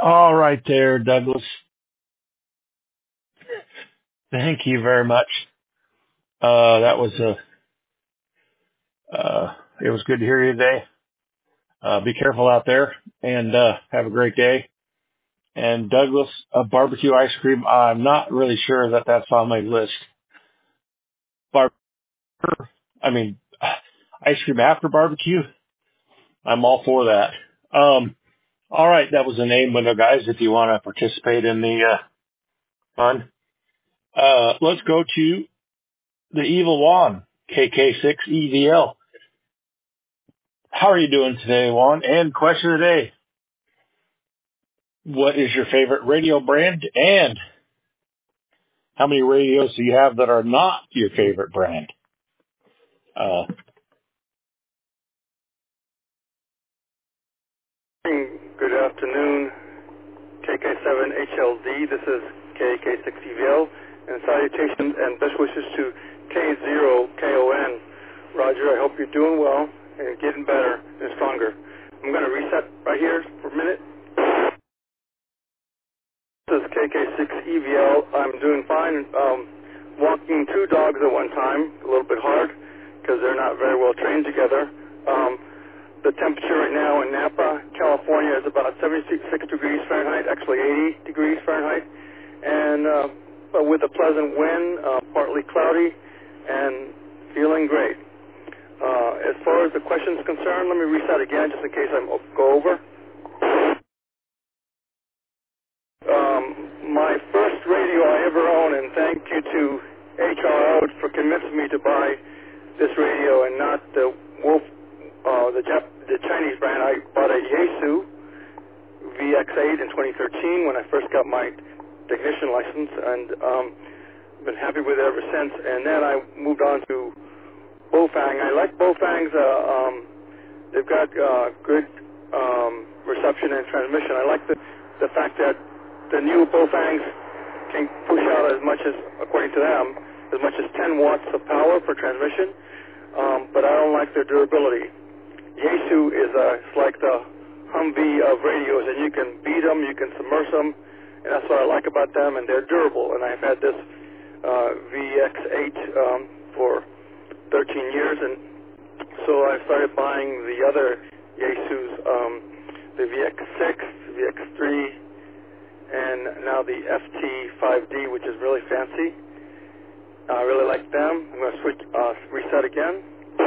All right there, Douglas. Thank you very much. That was it was good to hear you today. Be careful out there and, have a great day. And Douglas, barbecue ice cream. I'm not really sure that that's on my list. Bar, I mean, ice cream after barbecue. I'm all for that. All right. That was a name window, guys. If you want to participate in the, fun, let's go to the Evil Juan, KK6EVL. How are you doing today, Juan? And question of the day, what is your favorite radio brand? And how many radios do you have that are not your favorite brand? Good afternoon, KK7HLD. This is KK6EVL. And salutations and best wishes to K0KON. Roger, I hope you're doing well and getting better and stronger. I'm going to reset right here for a minute. This is KK6EVL. I'm doing fine. Walking two dogs at one time, a little bit hard because they're not very well trained together. The temperature right now in Napa, California is about 76 degrees Fahrenheit, actually 80 degrees Fahrenheit, and but with a pleasant wind, partly cloudy, and feeling great. As far as the question's concerned, let me reset again just in case I go over. My first radio I ever owned, and thank you to HRO for convincing me to buy this radio and not the Wolf, the Chinese brand. I bought a Yaesu VX8 in 2013 when I first got my technician license, and been happy with it ever since. And then I moved on to Bofang. I like Bofang's. They've got good reception and transmission. I like the fact that the new Bofangs can push out as much as, according to them, as much as 10 watts of power for transmission, but I don't like their durability. Yaesu is it's like the Humvee of radios, and you can beat them, you can submerge them, and that's what I like about them, and they're durable. And I've had this VX8 for 13 years, and so I started buying the other Yaesus, the VX6, VX3, and now the FT5D, which is really fancy. I really like them. I'm going to reset again.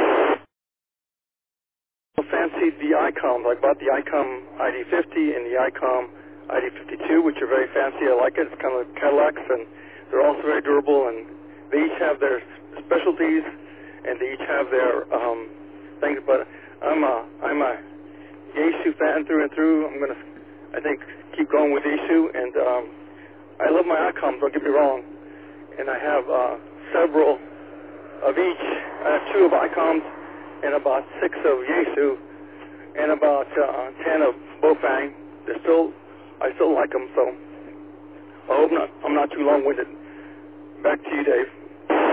Fancy the ICOMs. I bought the ICOM ID50 and the ICOM ID52, which are very fancy. I like it. It's kind of like Cadillacs, and they're also very durable, and they each have their specialties, and they each have their things. But I'm a Yaesu fan through and through. I'm going to, I think, keep going with Yaesu, and I love my ICOMs, don't get me wrong, and I have several of each. I have 2 of ICOMs and about 6 of Yaesu and about 10 of Bofang. I still like them, so I hope I'm not too long-winded. Back to you, Dave.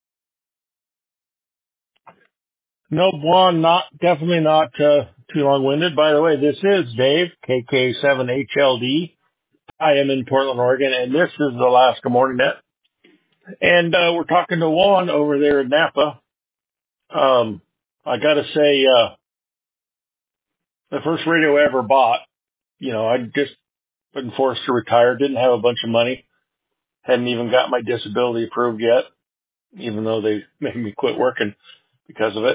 No, Juan, definitely not, too long-winded. By the way, this is Dave, KK7HLD. I am in Portland, Oregon, and this is the Alaska Morning Net. And, we're talking to Juan over there in Napa. I gotta say, the first radio I ever bought, I'd just been forced to retire, didn't have a bunch of money, hadn't even got my disability approved yet, even though they made me quit working because of it.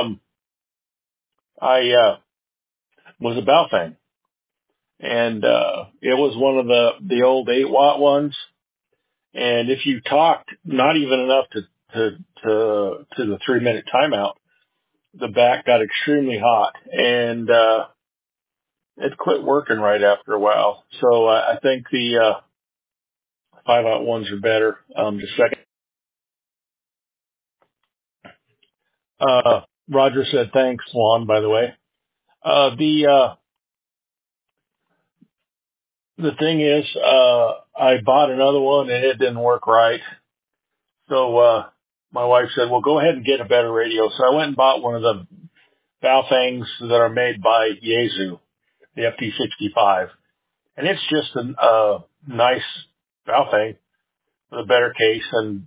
I was a Baofeng, and it was one of the old 8-watt ones. And if you talked not even enough to the 3-minute timeout, the back got extremely hot, and it quit working right after a while. So I think the 5-watt ones are better. Just a second. Roger said thanks, Juan, by the way. The thing is, I bought another one and it didn't work right. So, my wife said, well, go ahead and get a better radio. So I went and bought one of the Baofangs that are made by Yaesu, the FT65. and it's just a nice Baofeng with a better case and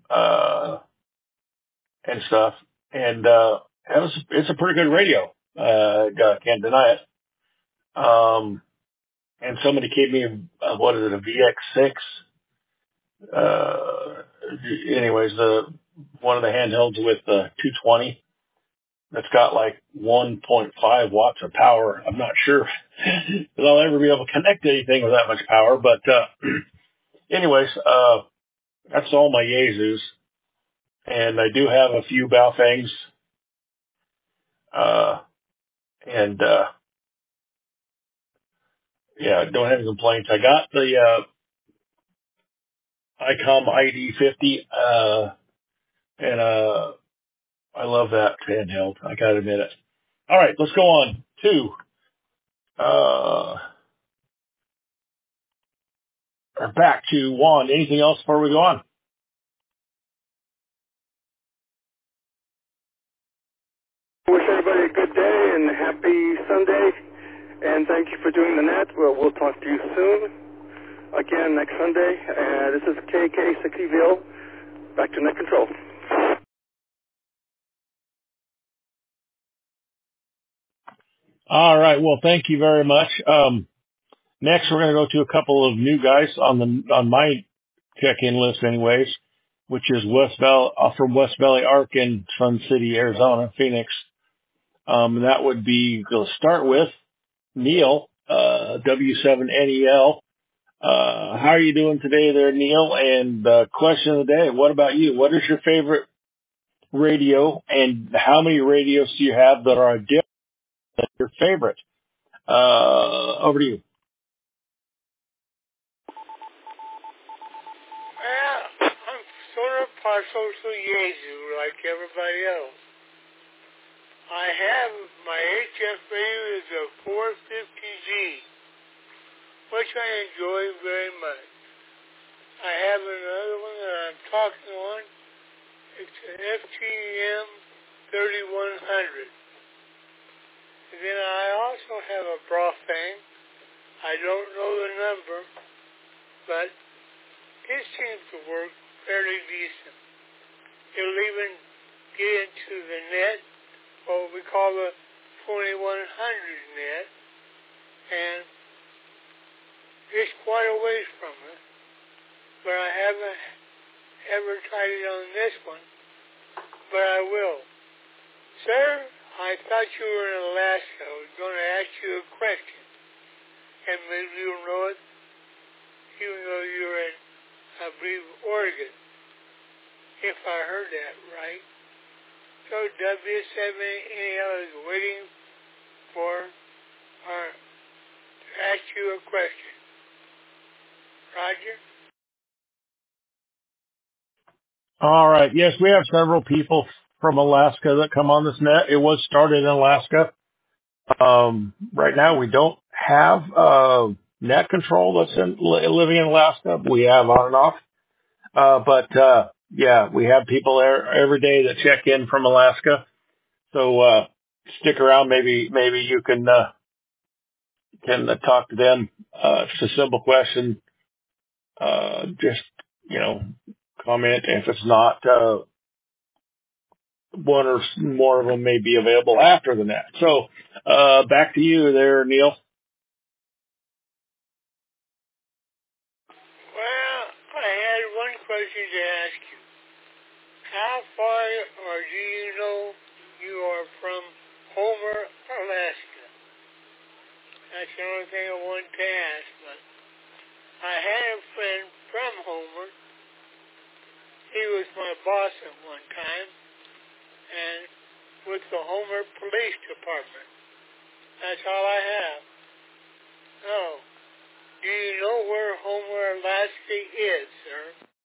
stuff. And it's a pretty good radio. Can't deny it. And somebody gave me what is it, a VX6? Anyways, one of the handhelds with 220 that's got like 1.5 watts of power. I'm not sure that I'll ever be able to connect to anything with that much power, but anyways, that's all my Yaesus. And I do have a few Baofengs, and yeah, don't have any complaints. I got the ICOM ID50, and I love that handheld. I gotta admit it. All right, let's go on to or back to Juan. Anything else before we go on? Wish everybody a good day and happy Sunday, and thank you for doing the net. We'll talk to you soon again next Sunday. This is KK60ville, back to net control. All right. Well, thank you very much. Next, we're going to go to a couple of new guys on my check-in list, anyways, which is from West Valley Arc in Sun City, Arizona, Phoenix. That would be, we'll start with Neil, W7NEL. How are you doing today there, Neil? And question of the day, what about you? What is your favorite radio, and how many radios do you have that are your favorite? Over to you. Well, I'm sort of partial to Yaesu like everybody else. I have my HF radio is a 450G, which I enjoy very much. I have another one that I'm talking on. It's an FTM 3100. And then I also have a Baofeng. I don't know the number, but it seems to work fairly decent. It'll even get into the net, what we call the 2100 net, and it's quite a ways from it, but I haven't ever tried it on this one, but I will. Sir, I thought you were in Alaska. I was going to ask you a question, and maybe you'll know it, even though you're in, I believe, Oregon, if I heard that right. So W7NEL is waiting to ask you a question. Roger? All right. Yes, we have several people from Alaska that come on this net. It was started in Alaska. Right now we don't have net control that's living in Alaska. We have on and off. But yeah, we have people there every day that check in from Alaska. So stick around. Maybe you can talk to them. It's a simple question. Just, comment. If it's not, one or more of them may be available after the net. So, back to you there, Neil. Well, I had one question to ask you. How far or do you know you are from Homer, Alaska? That's the only thing I wanted to ask, but I had a friend from Homer. He was my boss at one time, and with the Homer Police Department. That's all I have. Oh, do you know where Homer, Alaska is, sir?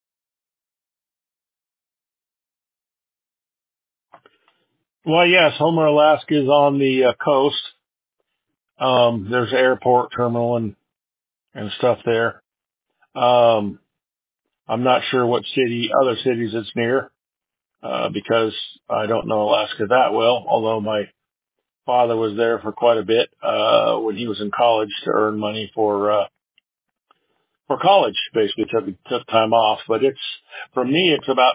Well, yes, Homer, Alaska is on the coast. There's an airport terminal and stuff there. I'm not sure what other cities it's near, because I don't know Alaska that well, although my father was there for quite a bit, when he was in college to earn money for, for college, basically took time off. But for me, it's about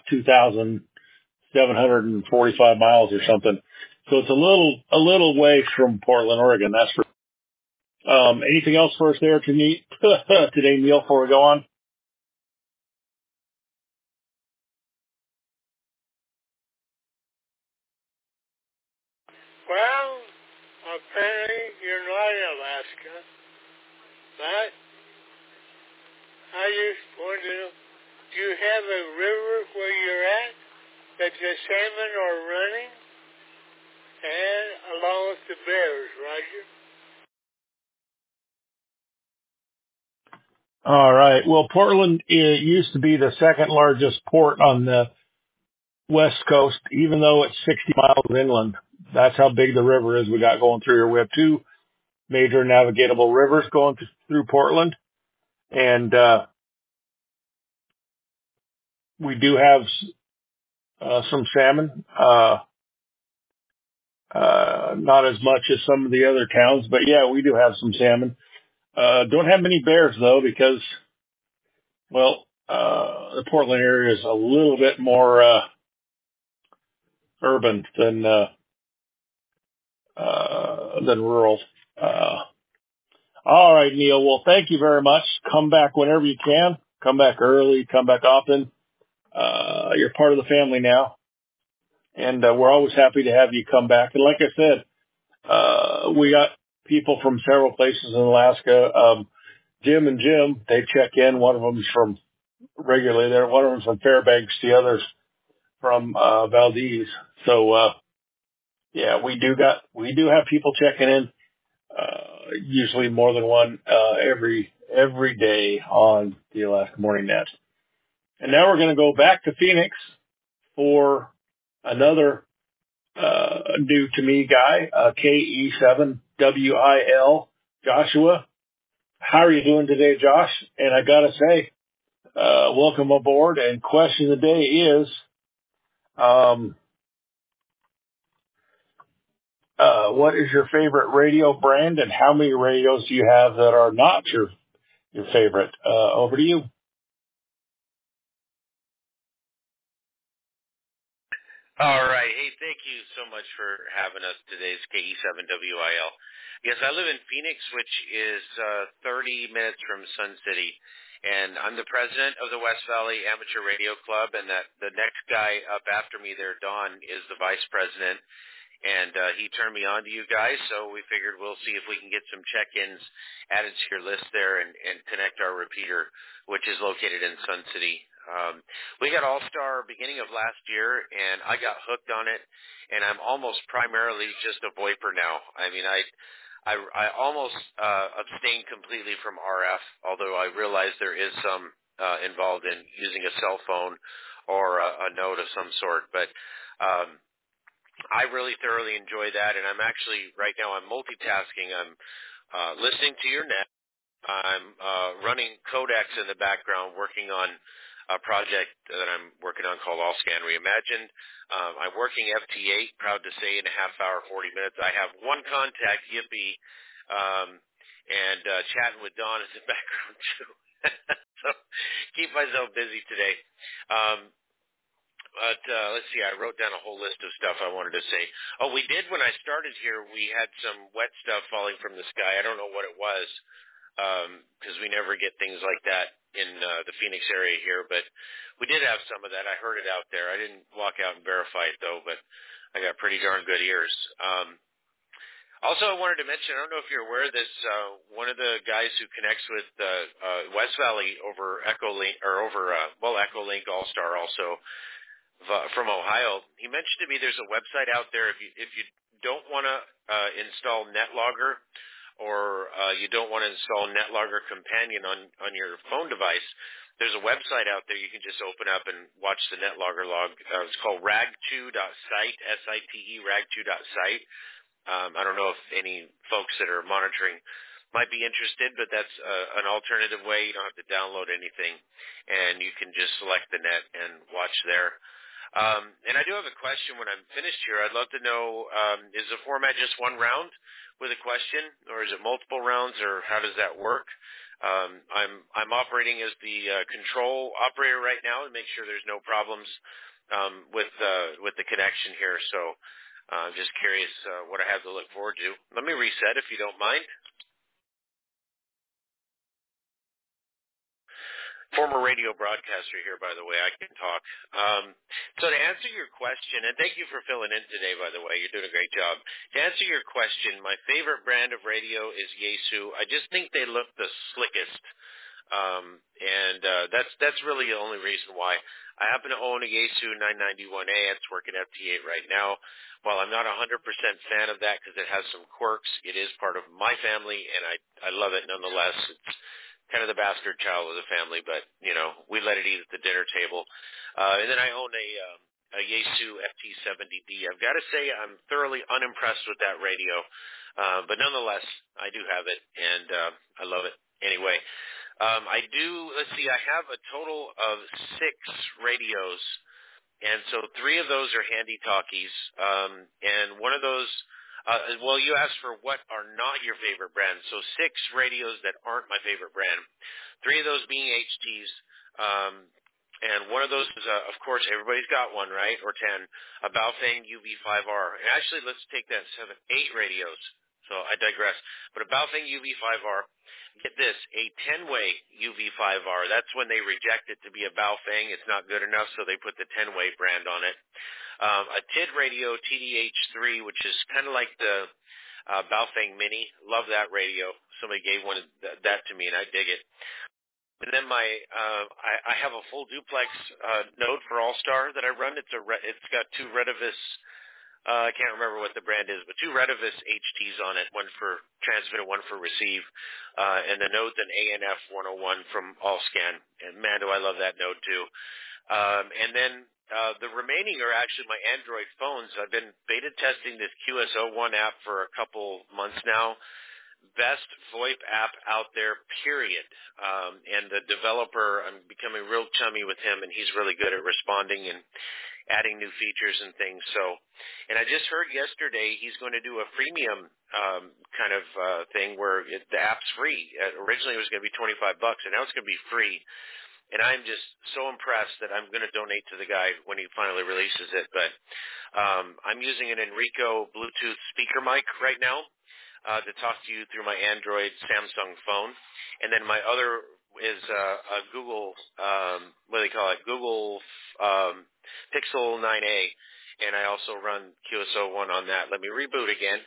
2,745 miles or something. So it's a little way from Portland, Oregon. That's for, anything else for us there today, Neil, before we go on? Well, apparently you're not in Alaska, but I just wanted to know, do you have a river where you're at that the salmon are running? And along with the bears, Roger? All right. Well, Portland, it used to be the second largest port on the West Coast, even though it's 60 miles inland. That's how big the river is we got going through here. We have two major navigatable rivers going through Portland. And, we do have, some salmon, not as much as some of the other towns, but yeah, we do have some salmon. Don't have many bears though, because, well, the Portland area is a little bit more, urban than rural. All right, Neil. Well, thank you very much. Come back whenever you can. Come back early. Come back often. You're part of the family now, and we're always happy to have you come back. And like I said, we got people from several places in Alaska. Jim and Jim, they check in. One of them's from regularly there. One of them's from Fairbanks. The other's from Valdez. So yeah, we do have people checking in. Usually more than one, every day on the Alaska Morning Net. And now we're going to go back to Phoenix for another, new to me guy, KE7WIL, Joshua. How are you doing today, Josh? And I gotta say, welcome aboard. And question of the day is, what is your favorite radio brand, and how many radios do you have that are not your favorite? Over to you. All right. Hey, thank you so much for having us today. It's KE7WIL. Yes, I live in Phoenix, which is 30 minutes from Sun City, and I'm the president of the West Valley Amateur Radio Club, and that the next guy up after me there, Don, is the vice president. And he turned me on to you guys, so we figured we'll see if we can get some check-ins added to your list there and connect our repeater, which is located in Sun City. We got All-Star beginning of last year, and I got hooked on it, and I'm almost primarily just a VoIPer now. I mean, I almost abstain completely from RF, although I realize there is some involved in using a cell phone or a node of some sort, but I really thoroughly enjoy that, and I'm actually, right now, I'm multitasking. I'm listening to your net. I'm running codecs in the background, working on a project that I'm working on called All Scan Reimagined. I'm working FT8, proud to say, in a half hour, 40 minutes. I have one contact, Yippee, and chatting with Don in the background, too. So keep myself busy today. But let's see, I wrote down a whole list of stuff I wanted to say. Oh, we did when I started here, we had some wet stuff falling from the sky. I don't know what it was, because we never get things like that in the Phoenix area here, but we did have some of that. I heard it out there. I didn't walk out and verify it, though, but I got pretty darn good ears. Also, I wanted to mention, I don't know if you're aware of this, one of the guys who connects with West Valley over Echolink, or over, Echolink All-Star also, from Ohio, he mentioned to me there's a website out there if you don't want to install NetLogger, or you don't want to install NetLogger Companion on your phone device. There's a website out there you can just open up and watch the NetLogger log. It's called rag2.site, S-I-T-E, rag2.site. I don't know if any folks that are monitoring might be interested, but that's an alternative way. You don't have to download anything, and you can just select the net and watch there. And I do have a question when I'm finished here. I'd love to know, is the format just one round with a question, or is it multiple rounds, or how does that work? I'm operating as the control operator right now and make sure there's no problems with the connection here. So I'm just curious what I have to look forward to. Let me reset if you don't mind. Former radio broadcaster here, by the way. I can talk. So to answer your question, and thank you for filling in today, by the way. You're doing a great job. To answer your question, my favorite brand of radio is Yaesu. I just think they look the slickest. And that's really the only reason why. I happen to own a Yaesu 991A. It's working FT8 right now. While I'm not 100% fan of that because it has some quirks, it is part of my family, and I love it nonetheless. It's kind of the bastard child of the family, but, you know, we let it eat at the dinner table. And then I own a Yaesu FT70D. I've got to say I'm thoroughly unimpressed with that radio, but nonetheless, I do have it, and I love it. Anyway, let's see, I have a total of 6 radios, and so 3 of those are handy talkies, and one of those, well, you asked for what are not your favorite brands, so 6 radios that aren't my favorite brand, 3 of those being HTs, and one of those is, of course, everybody's got one, right, or 10, a Baofeng UV5R, and actually, let's take that 8 radios, so I digress, but a Baofeng UV5R, get this, a 10-way UV5R. That's when they reject it to be a Baofeng. It's not good enough, so they put the 10-way brand on it. A TID radio, TDH3, which is kind of like the Baofeng Mini. Love that radio. Somebody gave one that to me, and I dig it. And then I have a full duplex node for All-Star that I run. It's got 2 Retevis. I can't remember what the brand is, but 2 Retevis HTs on it, one for transmit and one for receive. And the node's an ANF 101 from Allscan. And man, do I love that node too. And then the remaining are actually my Android phones. I've been beta testing this QSO1 app for a couple months now. Best VoIP app out there, period. And the developer, I'm becoming real chummy with him, and he's really good at responding and adding new features and things. So, and I just heard yesterday he's going to do a freemium kind of thing where the app's free. Originally it was going to be $25, and now it's going to be free. And I'm just so impressed that I'm going to donate to the guy when he finally releases it. But I'm using an Enrico Bluetooth speaker mic right now to talk to you through my Android Samsung phone. And then my other is a Google, what do they call it, Google Pixel 9a, and I also run QSO1 on that. Let me reboot again.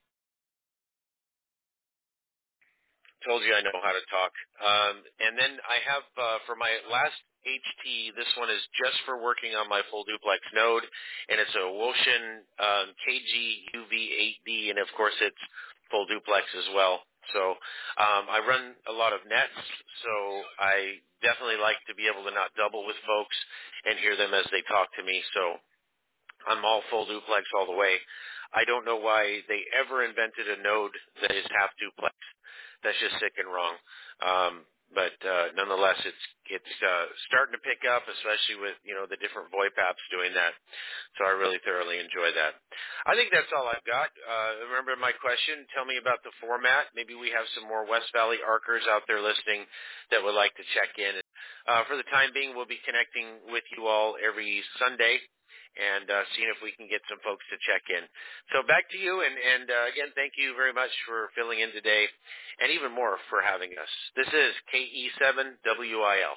Told you I know how to talk. And then I have, for my last HT, this one is just for working on my full duplex node, and it's a Wouxun KG UV8D, and of course it's full duplex as well. So I run a lot of nets, so I definitely like to be able to not double with folks and hear them as they talk to me. So I'm all full duplex all the way. I don't know why they ever invented a node that is half duplex. That's just sick and wrong. But nonetheless, it's starting to pick up, especially with, you know, the different VoIP apps doing that. So I really thoroughly enjoy that. I think that's all I've got. Remember my question? Tell me about the format. Maybe we have some more West Valley Arkers out there listening that would like to check in. For the time being, we'll be connecting with you all every Sunday and seeing if we can get some folks to check in. So back to you, and again, thank you very much for filling in today, and even more for having us. This is KE7WIL.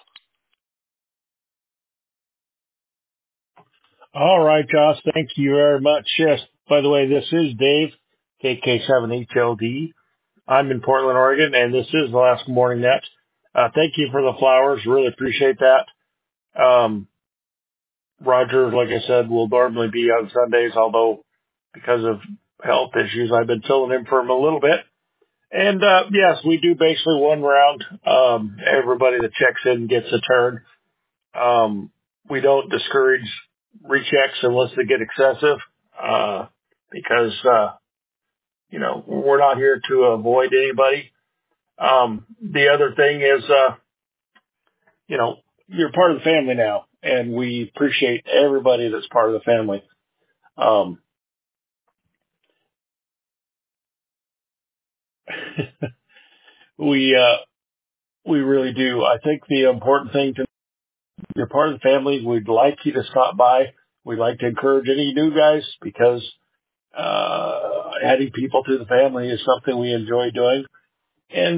All right, Josh, thank you very much. Yes, by the way, this is Dave, KK7HLD. I'm in Portland, Oregon, and this is the Alaska Morning Net. Thank you for the flowers. Really appreciate that. Roger, like I said, will normally be on Sundays, although because of health issues, I've been filling in for him a little bit. And, yes, we do basically one round. Everybody that checks in gets a turn. We don't discourage rechecks unless they get excessive, because, you know, we're not here to avoid anybody. The other thing is, you know, you're part of the family now, and we appreciate everybody that's part of the family. We really do. I think the important thing to you're part of the family. We'd like you to stop by. We'd like to encourage any new guys because adding people to the family is something we enjoy doing. And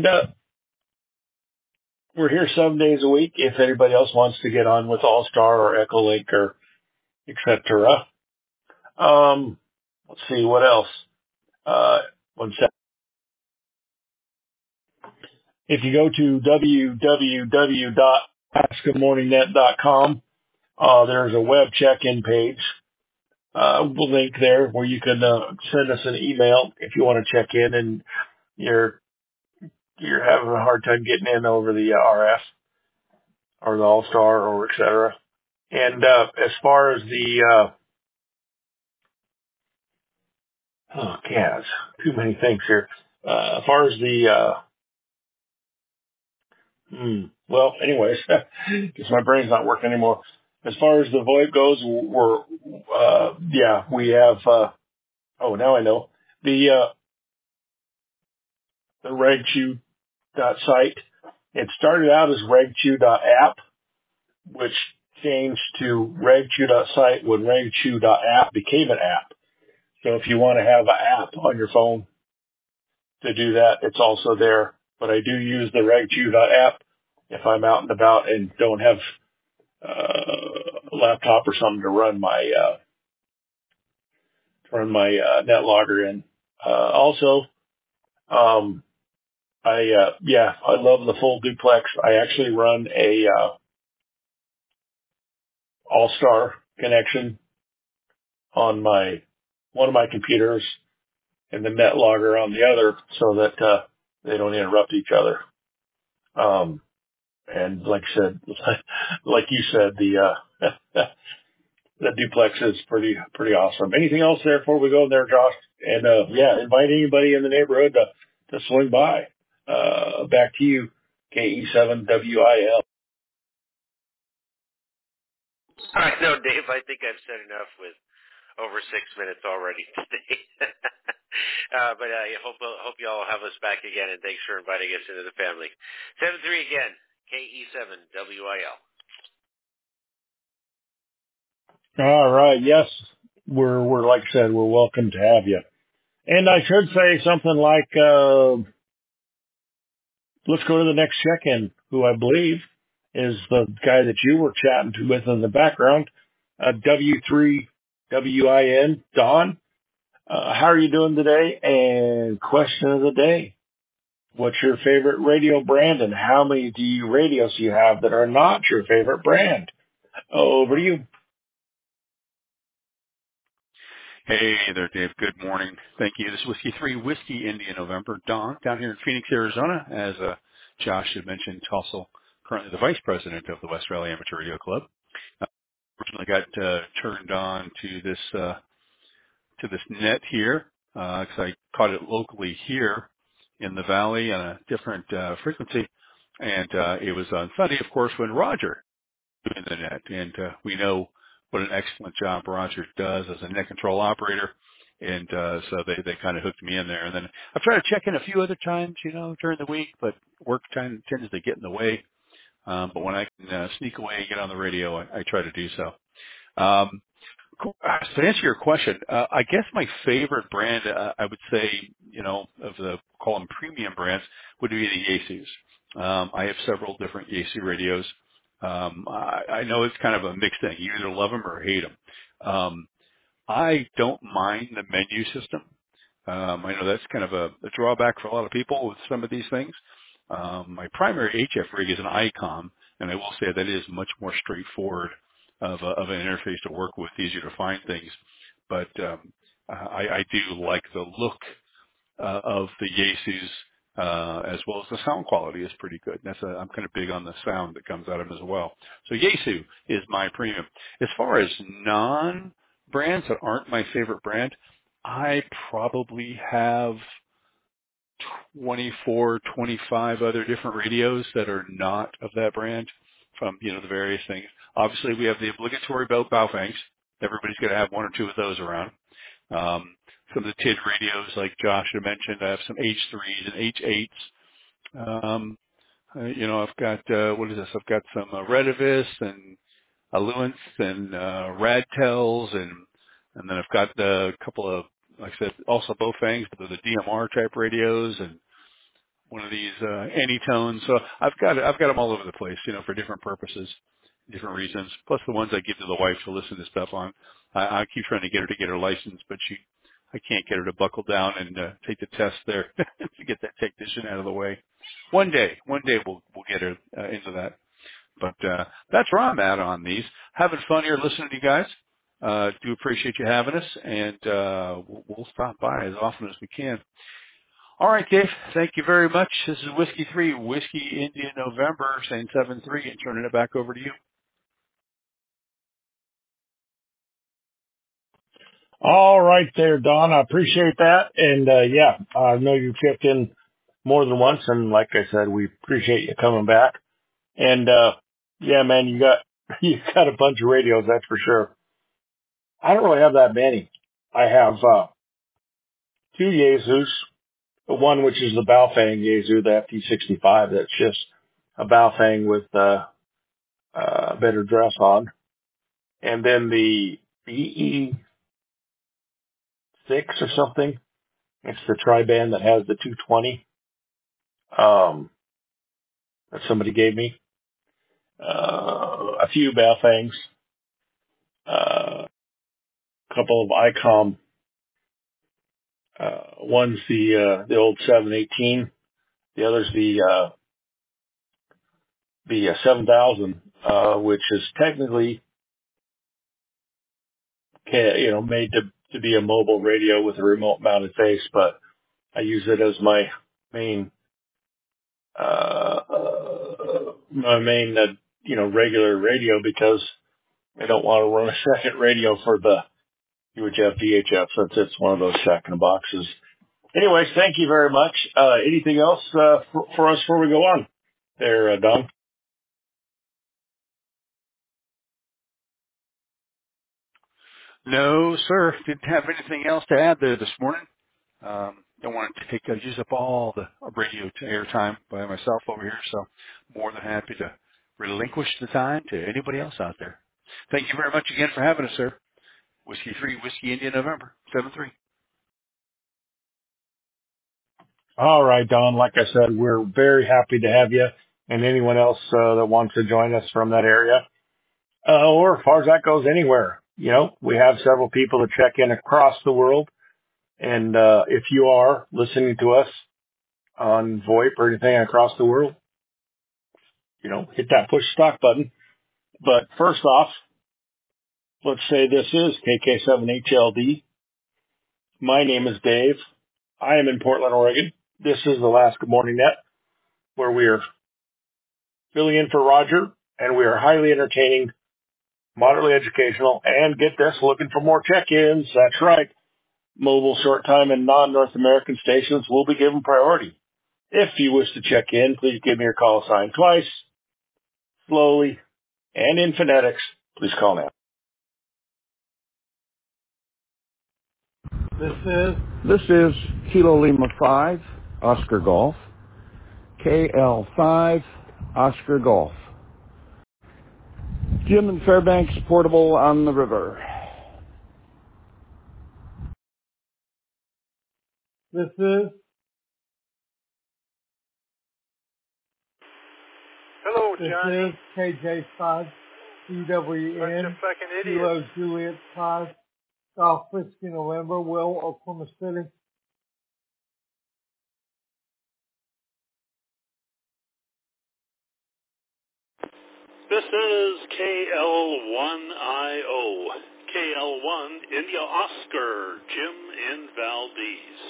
we're here 7 days a week if anybody else wants to get on with All-Star or Echolink or et cetera. Let's see, what else? One sec. If you go to www.alaskamorningnet.com, there's a web check-in page. We'll link there where you can send us an email if you want to check in and you're having a hard time getting in over the RF or the All-Star or et cetera. And as far as the too many things here. As far as the well, anyways, because my brain's not working anymore. As far as the VoIP goes, we have. Now I know the regchew.site. It started out as regchew.app, which changed to regchew.site when regchew.app became an app. So if you want to have an app on your phone to do that, it's also there. But I do use the regchew.app if I'm out and about and don't have a laptop or something to run my net logger in. I love the full duplex. I actually run a All-Star connection on one of my computers and the net logger on the other so that they don't interrupt each other. And like I said, like you said, the duplex is pretty awesome. Anything else there before we go in there, Josh? And invite anybody in the neighborhood to swing by. Back to you, KE7WIL. I know, Dave. I think I've said enough with over 6 minutes already today. But I hope you all have us back again, and thanks for inviting us into the family. 7-3 again, KE7WIL. All right. Yes, we're like I said, we're welcome to have you. And I should say something like, let's go to the next check-in, who I believe is the guy that you were chatting with in the background, W3WIN, Don. How are you doing today? And question of the day. What's your favorite radio brand and how many radios do you have that are not your favorite brand? Over to you. Hey there, Dave. Good morning. Thank you. This is Whiskey 3, Whiskey India November. Don, down here in Phoenix, Arizona, as Josh had mentioned, also currently the vice president of the West Valley Amateur Radio Club. Originally got turned on to this net here because I caught it locally here in the valley on a different frequency, and it was on Sunday, of course, when Roger doing the net, and we know what an excellent job Roger does as a net control operator, and so they kind of hooked me in there. And then I've tried to check in a few other times, during the week, but work time tends to get in the way. But when I can sneak away and get on the radio, I try to do so. Cool. To answer your question, I guess my favorite brand, I would say, of the call them premium brands, would be the Yaesus. I have several different Yaesu radios. I know it's kind of a mixed thing. You either love them or hate them. I don't mind the menu system. I know that's kind of a drawback for a lot of people with some of these things. My primary HF rig is an ICOM, and I will say that is much more straightforward of an interface to work with, easier to find things. But I do like the look of the Yaesus, as well as the sound quality is pretty good. I'm kind of big on the sound that comes out of them as well. So Yaesu is my premium. As far as non-brands that aren't my favorite brand, I probably have 24, 25 other different radios that are not of that brand from, the various things. Obviously, we have the obligatory Baofangs. Everybody's going to have one or two of those around. Some of the TID radios, like Josh had mentioned, I have some H3s and H8s. I've got, what is this? I've got some Redivis and Alluance and Radtels, and then I've got a couple of, like I said, also Baofangs, but they're the DMR type radios, and one of these Anytones. So I've got them all over the place, for different purposes, different reasons. Plus the ones I give to the wife to listen to stuff on. I keep trying to get her license, but I can't get her to buckle down and take the test there to get that technician out of the way. One day we'll get her into that. But that's where I'm at on these. Having fun here listening to you guys. Do appreciate you having us, and we'll stop by as often as we can. All right, Dave. Thank you very much. This is Whiskey 3, Whiskey India November, saying 7-3, and turning it back over to you. All right there, Don. I appreciate that. And, yeah, I know you checked in more than once. And like I said, we appreciate you coming back. And, yeah, man, you got a bunch of radios. That's for sure. I don't really have that many. I have, 2 Yaesus, one which is the Baofeng Yaesu, the FT65. That's just a Baofeng with, better dress on. And then the BE6 or something. It's the tri-band that has the 220 that somebody gave me. A few Baofangs, a couple of ICOM. One's the old 718. The other's the 7000, which is technically, made to be a mobile radio with a remote mounted face, but I use it as my main, regular radio because I don't want to run a second radio for the UHF, DHF, since it's one of those second boxes. Anyways, thank you very much. Anything else for us before we go on there, Don? No, sir. Didn't have anything else to add there this morning. Don't want to use up all the radio airtime by myself over here, so more than happy to relinquish the time to anybody else out there. Thank you very much again for having us, sir. Whiskey 3, Whiskey India November, 7-3. All right, Don. Like I said, we're very happy to have you and anyone else that wants to join us from that area. Or as far as that goes, anywhere. We have several people that check in across the world. And if you are listening to us on VoIP or anything across the world, hit that push stop button. But first off, let's say this is KK7HLD. My name is Dave. I am in Portland, Oregon. This is Alaska Morning Net, where we are filling in for Roger, and we are highly entertaining, moderately educational, and get this, looking for more check-ins. That's right. Mobile, short-time, and non-North American stations will be given priority. If you wish to check in, please give me your call sign twice, slowly, and in phonetics. Please call now. This is Kilo Lima 5, Oscar Golf, KL5, Oscar Golf. Jim in Fairbanks, portable on the river. This is Hello, Johnny. This is KJ5, CWN, Kilo Juliet 5, Golf Whiskey November, Will, Oklahoma City. This is KL1IO, KL1 India Oscar, Jim in Valdez.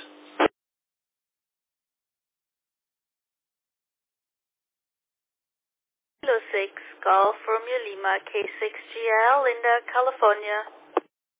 Kilo 6, Golf Romeo Lima, K6GL, Linda, California.